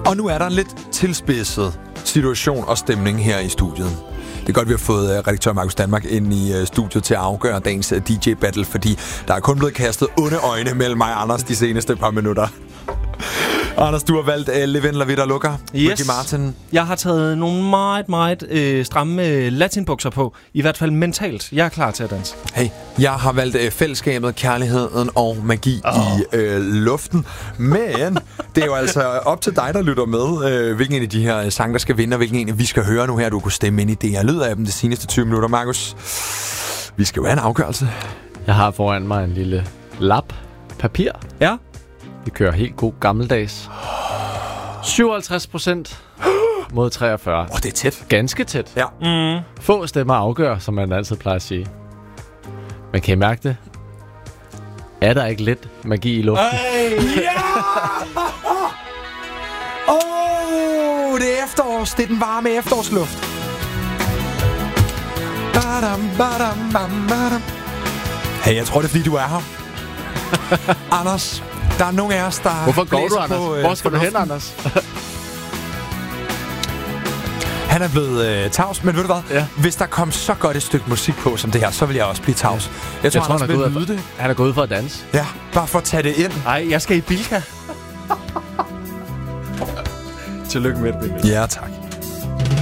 Og nu er der en lidt tilspidset situation og stemning her i studiet. Det er godt, vi har fået redaktør Markus Danmark ind i studiet til at afgøre dagens DJ-battle, fordi der er kun blevet kastet onde øjne mellem mig og Anders de seneste par minutter. Anders, du har valgt Levin La Vida Loca, yes. Ricky Martin. Jeg har taget nogle meget stramme latinbukser på. I hvert fald mentalt. Jeg er klar til at danse. Hey, jeg har valgt fællesskabet, kærligheden og magi i luften. Men det er jo altså op til dig, der lytter med, hvilken en af de her sange, der skal vinde, og hvilken en vi skal høre nu her. Du kunne stemme ind i det. Jeg lyder af dem de seneste 20 minutter, Markus. Vi skal jo have en afgørelse. Jeg har foran mig en lille lap papir. Ja. Vi kører helt god gammeldags. 57% mod 43. Det er tæt. Ganske tæt. Ja. Få stemmer afgør, som man altid plejer at sige. Men kan I mærke det? Er der ikke lidt magi i luften? Ja! Det er efterårs. Det er den varme efterårsluft. Hey, jeg tror, det er fordi, du er her. Anders, der er nogen af os, der... Hvorfor går du, Anders? Hvor skal du hen, Anders? Han er blevet tavs, men ved du hvad? Ja. Hvis der kom så godt et stykke musik på som det her, så vil jeg også blive tavs. Jeg tror, han vil nyde det. Han er gået ud for at danse. Ja, bare for at tage det ind. Nej, jeg skal i Bilka. Tillykke med det. Ja, tak.